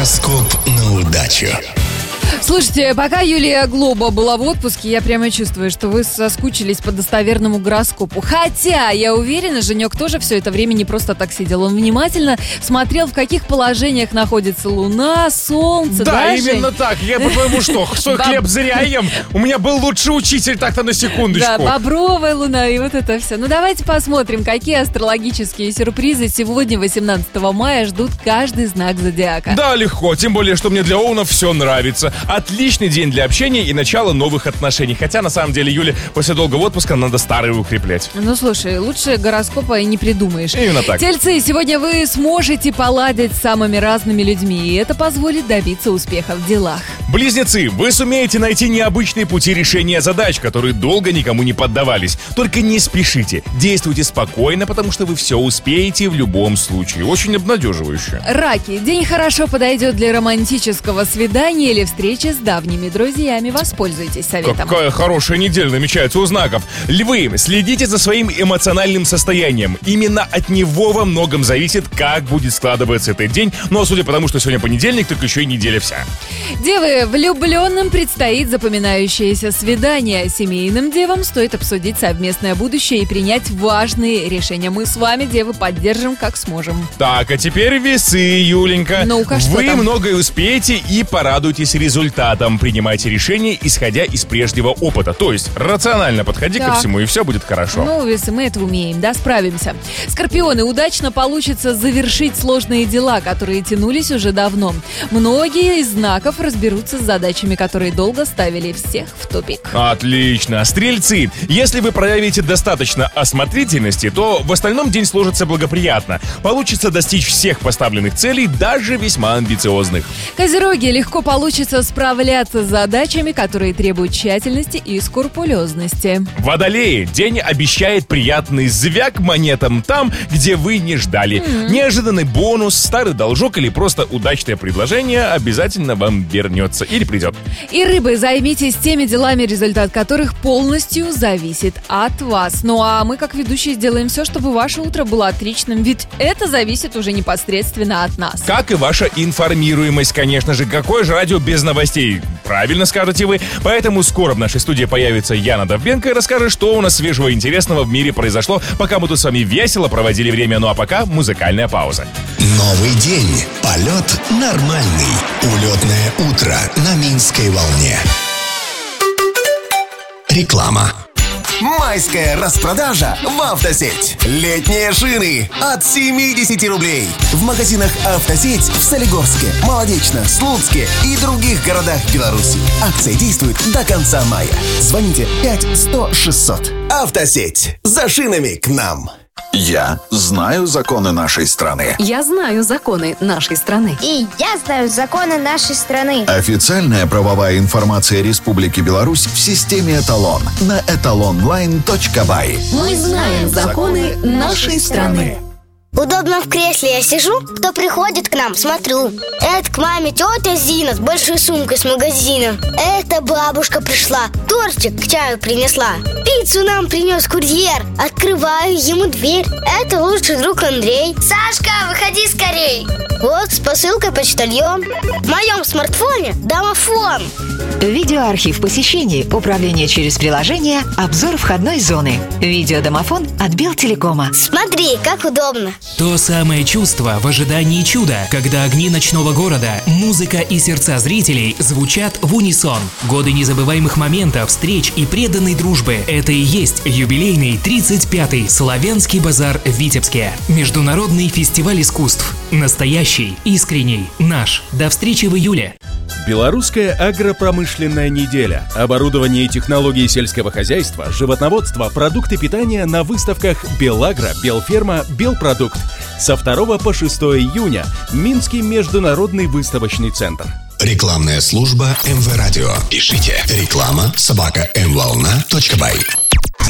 Гороскоп на удачу. Слушайте, пока Юлия Глоба была в отпуске, я прямо чувствую, что вы соскучились по достоверному гороскопу. Хотя, я уверена, Женек тоже все это время не просто так сидел. Он внимательно смотрел, в каких положениях находится Луна, Солнце. Да, Жень? именно так. Я, по-твоему, что, свой хлеб зря ем? У меня был лучший учитель, так-то на секундочку. Да, бобровая Луна и вот это все. Ну, давайте посмотрим, какие астрологические сюрпризы сегодня, 18 мая, ждут каждый знак зодиака. Да, легко. Тем более, что мне для Овнов все нравится. Отличный день для общения и начала новых отношений. Хотя, на самом деле, Юле, после долгого отпуска надо старые укреплять. Ну, слушай, лучше гороскопа и не придумаешь. Именно так. Тельцы, сегодня вы сможете поладить с самыми разными людьми, и это позволит добиться успеха в делах. Близнецы, вы сумеете найти необычные пути решения задач, которые долго никому не поддавались. Только не спешите, действуйте спокойно, потому что вы все успеете в любом случае. Очень обнадеживающе. Раки, день хорошо подойдет для романтического свидания или встречи с давними друзьями. Воспользуйтесь советом. Какая хорошая неделя намечается у знаков. Львы, следите за своим эмоциональным состоянием. Именно от него во многом зависит, как будет складываться этот день. Но судя по тому, что сегодня понедельник, так еще и неделя вся. Девы, влюбленным предстоит запоминающееся свидание. Семейным девам стоит обсудить совместное будущее и принять важные решения. Мы с вами, девы, поддержим как сможем. Так, а теперь весы, Юленька. Ну-ка, что вы там? многое успеете и порадуйтесь результатом. Принимайте решения, исходя из прежнего опыта. То есть рационально подходи ко всему, и все будет хорошо. Ну, весы, мы это умеем, да, справимся. Скорпионы, удачно получится завершить сложные дела, которые тянулись уже давно. Многие из знаков разберутся с задачами, которые долго ставили всех в тупик. Отлично. Стрельцы, если вы проявите достаточно осмотрительности, то в остальном день сложится благоприятно. Получится достичь всех поставленных целей, даже весьма амбициозных. Козероги, легко получится справляться с задачами, которые требуют тщательности и скрупулезности. Водолеи, день обещает приятный звяк монетам там, где вы не ждали. Неожиданный бонус, старый должок или просто удачное предложение обязательно вам вернется или придет. И рыбы, займитесь теми делами, результат которых полностью зависит от вас. Ну а мы, как ведущие, сделаем все, чтобы ваше утро было отличным, ведь это зависит уже непосредственно от нас. Как и ваша информируемость, конечно же. Какое же радио без новостей? Правильно скажете вы. Поэтому скоро в нашей студии появится Яна Довбенко и расскажет, что у нас свежего и интересного в мире произошло, пока мы тут с вами весело проводили время. Ну а пока музыкальная пауза. Новый день. Полет нормальный. Улетное утро на Минской волне. Реклама. Майская распродажа в «Автосеть». Летние шины от 70 рублей. В магазинах «Автосеть» в Солигорске, Молодечно, Слуцке и других городах Беларуси. Акция действует до конца мая. Звоните 5-100-600. «Автосеть». За шинами к нам. Я знаю законы нашей страны. Я знаю законы нашей страны. И я знаю законы нашей страны. Официальная правовая информация Республики Беларусь в системе «Эталон» на etalonline.by. Мы знаем законы нашей страны. Удобно в кресле я сижу, кто приходит к нам, смотрю. Это к маме тетя Зина с большой сумкой с магазина. Это бабушка пришла, тортик к чаю принесла. Пиццу нам принес курьер. Открываю ему дверь. Это лучший друг Андрей. Сашка, выходи скорей. Вот с посылкой почтальон. В моем смартфоне домофон. Видеоархив посещений, управление через приложение, обзор входной зоны. Видеодомофон от Белтелекома. Смотри, как удобно. То самое чувство в ожидании чуда, когда огни ночного города, музыка и сердца зрителей звучат в унисон. Годы незабываемых моментов, встреч и преданной дружбы. Это и есть юбилейный 35-й Славянский базар в Витебске. Международный фестиваль искусств. Настоящий, искренний, наш. До встречи в июле. Белорусская агропромышленная неделя. Оборудование и технологии сельского хозяйства, животноводство, продукты питания на выставках «Белагро», «Белферма», «Белпродукт». Со 2 по 6 июня. Минский международный выставочный центр. Рекламная служба МВ Радио. Пишите реклама@mvolna.by.